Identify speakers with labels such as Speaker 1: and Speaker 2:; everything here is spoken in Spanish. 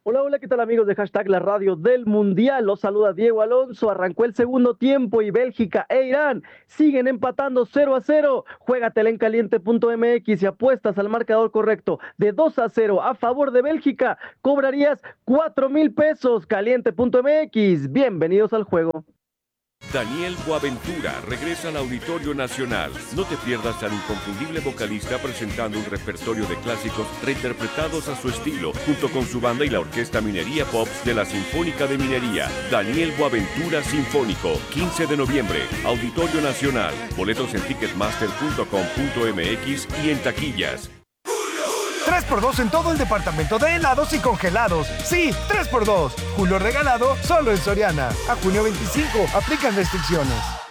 Speaker 1: Hola, hola, ¿qué tal amigos de hashtag la radio del Mundial? Los saluda Diego Alonso. Arrancó el segundo tiempo y Bélgica e Irán siguen empatando 0-0. Juégatela en caliente.mx y apuestas al marcador correcto de 2-0 a favor de Bélgica. Cobrarías 4,000 pesos. Caliente.mx. Bienvenidos al juego.
Speaker 2: Daniel Boaventura regresa al Auditorio Nacional. No te pierdas al inconfundible vocalista presentando un repertorio de clásicos reinterpretados a su estilo, junto con su banda y la Orquesta Minería Pops de la Sinfónica de Minería. Daniel Boaventura Sinfónico, 15 de noviembre, Auditorio Nacional. Boletos en ticketmaster.com.mx y en taquillas.
Speaker 3: 3x2 en todo el departamento de helados y congelados. Sí, 3x2. Julio regalado solo en Soriana. A junio 25. Aplican restricciones.